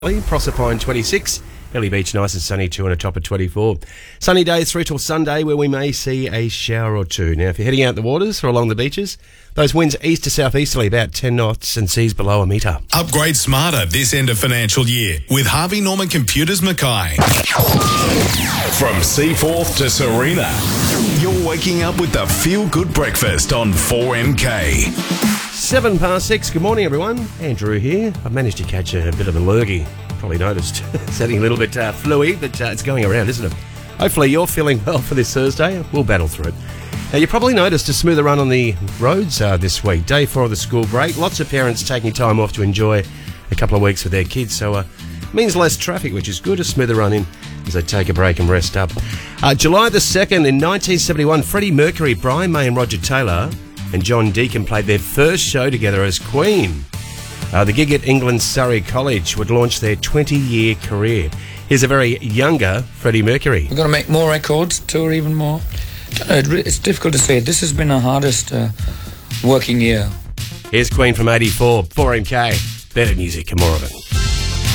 Proserpine 26, Ellie Beach nice and sunny 2 and a top of 24. Sunny days through till Sunday where we may see a shower or two. Now if you're heading out the waters or along the beaches, those winds east to southeasterly about 10 knots and seas below a metre. Upgrade smarter this end of financial year with Harvey Norman Computers Mackay. From Seaforth to Serena, you're waking up with the Feel Good Breakfast on 4MK. 7 past 6, good morning everyone. Andrew here. I've managed to catch a bit of a lurgy. Probably noticed. It's getting a little bit fluey, but it's going around, isn't it? Hopefully you're feeling well for this Thursday. We'll battle through it. Now, you probably noticed a smoother run on the roads this week. Day 4 of the school break. Lots of parents taking time off to enjoy a couple of weeks with their kids. So it means less traffic, which is good. A smoother run in as they take a break and rest up. July the 2nd in 1971, Freddie Mercury, Brian May and Roger Taylor and John Deacon played their first show together as Queen. The gig at England's Surrey College would launch their 20-year career. Here's a very younger Freddie Mercury. We're going to make more records, tour even more. It's difficult to say. This has been our hardest working year. Here's Queen from 84, 4MK. Better music and more of it.